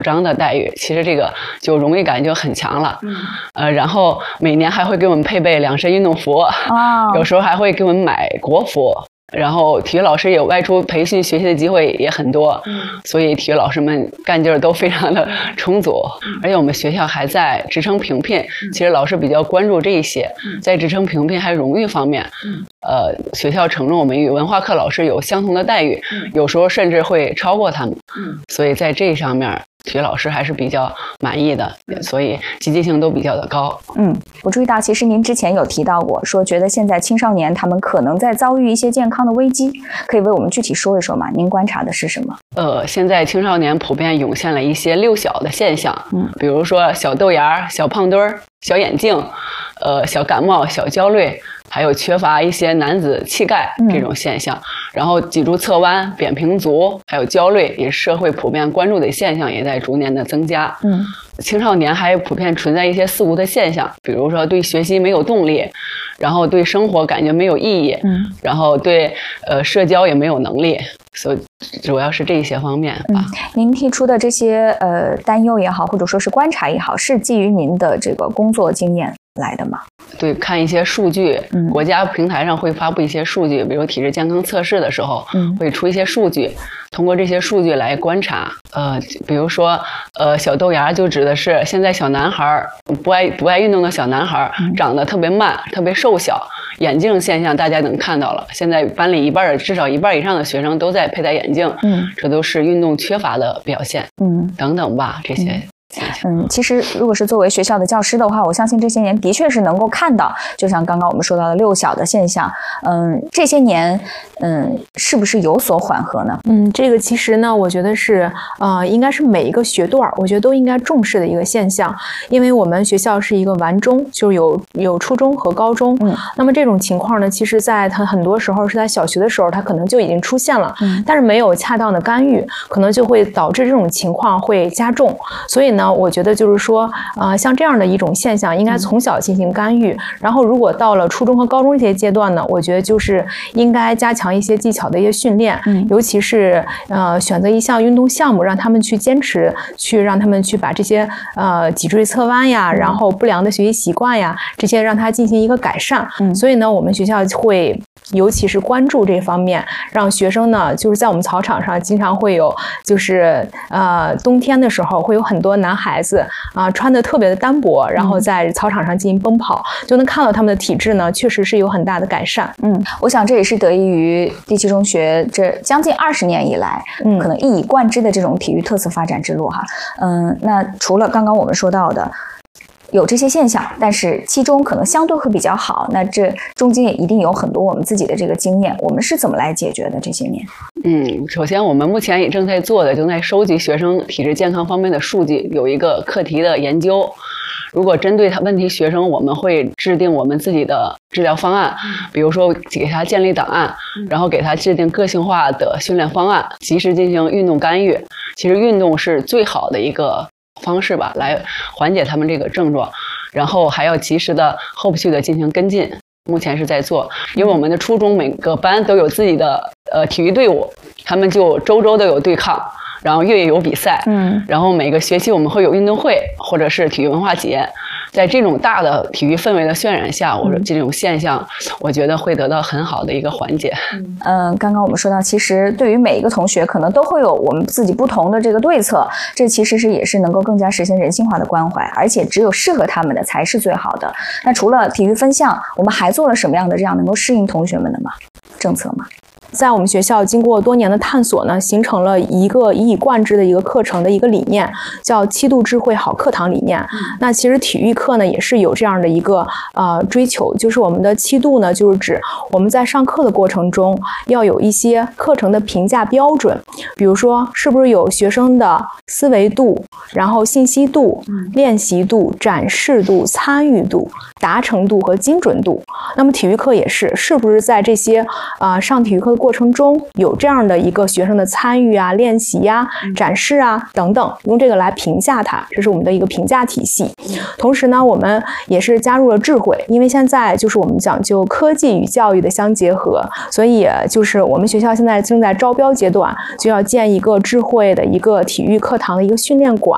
章的待遇，其实这个就荣誉感就很强了。然后每年还会给我们配备2身运动服，有时候还会给我们买国服。然后体育老师也外出培训学习的机会也很多，所以体育老师们干劲儿都非常的充足。而且我们学校还在职称评聘，其实老师比较关注这一些，在职称评聘还有荣誉方面，学校承诺我们与文化课老师有相同的待遇，有时候甚至会超过他们。所以在这上面体育老师还是比较满意的，所以积极性都比较的高。 我注意到其实您之前有提到过，说觉得现在青少年他们可能在遭遇一些健康的危机，可以为我们具体说一说吗？您观察的是什么？ 现在青少年普遍涌现了一些6小的现象，比如说小豆芽、小胖墩儿、小眼镜，小感冒、小焦虑，还有缺乏一些男子气概这种现象，然后脊柱侧弯、扁平足，还有焦虑，也是社会普遍关注的现象，也在逐年的增加。青少年还普遍存在一些四无的现象，比如说对学习没有动力，然后对生活感觉没有意义，然后对社交也没有能力，所以主要是这些方面吧。 您提出的这些担忧也好，或者说是观察也好，是基于您的这个工作经验来的吗？ 对，看一些数据，国家平台上会发布一些数据，比如体质健康测试的时候，会出一些数据，通过这些数据来观察。比如说，小豆芽就指的是现在小男孩不爱运动的小男孩，长得特别慢，特别瘦小。眼镜现象大家能看到了，现在班里至少一半以上的学生都在佩戴眼镜，这都是运动缺乏的表现，等等吧，这些。 其实如果是作为学校的教师的话，我相信这些年的确是能够看到，就像刚刚我们说到的6小的现象，这些年是不是有所缓和呢？ 这个其实呢，我觉得是应该是每一个学段我觉得都应该重视的一个现象，因为我们学校是一个完中，就有初中和高中，那么这种情况呢，其实在它很多时候是在小学的时候它可能就已经出现了，但是没有恰当的干预，可能就会导致这种情况会加重。所以呢，我觉得就是说像这样的一种现象应该从小进行干预，然后如果到了初中和高中这些阶段呢，我觉得就是应该加强一些技巧的一些训练，尤其是选择一项运动项目让他们去坚持，让他们去把这些脊椎侧弯呀，然后不良的学习习惯呀，这些让他进行一个改善。所以呢，我们学校会尤其是关注这方面，让学生呢就是在我们操场上经常会有就是冬天的时候会有很多男孩子穿得特别的单薄，然后在操场上进行奔跑，就能看到他们的体质呢确实是有很大的改善。 我想这也是得益于第七中学这将近20年以来可能一以贯之的这种体育特色发展之路哈。那除了刚刚我们说到的有这些现象，但是七中可能相对会比较好，那这中间也一定有很多我们自己的这个经验，我们是怎么来解决的这些年？ 首先我们目前也正在收集学生体质健康方面的数据，有一个课题的研究。如果针对问题学生，我们会制定我们自己的治疗方案，比如说给他建立档案，然后给他制定个性化的训练方案，及时进行运动干预。其实运动是最好的一个方式吧，来缓解他们这个症状，然后还要及时的后续的进行跟进。目前是在做，因为我们的初中每个班都有自己的体育队伍，他们就周都有对抗，然后月有比赛，然后每个学期我们会有运动会或者是体育文化节。在这种大的体育氛围的渲染下，或者这种现象，我觉得会得到很好的一个缓解。 刚刚我们说到，其实对于每一个同学，可能都会有我们自己不同的这个对策，这其实也是能够更加实现人性化的关怀，而且只有适合他们的才是最好的。那除了体育分项，我们还做了什么样的这样能够适应同学们的政策吗？ 在我们学校经过多年的探索呢，形成了一个一以贯之的一个课程的一个理念，叫7度智慧好课堂理念。那其实体育课呢也是有这样的一个追求，就是我们的7度呢，就是指我们在上课的过程中要有一些课程的评价标准，比如说是不是有学生的思维度，然后信息度、练习度、展示度、参与度、达成度和精准度。那么体育课也是不是在这些上体育课的过程中有这样的一个学生的参与啊、练习啊、展示啊等等，用这个来评价它，这是我们的一个评价体系。同时呢，我们也是加入了智慧，因为现在就是我们讲究科技与教育的相结合，所以就是我们学校现在正在招标阶段，就要建一个智慧的一个体育课堂的一个训练馆，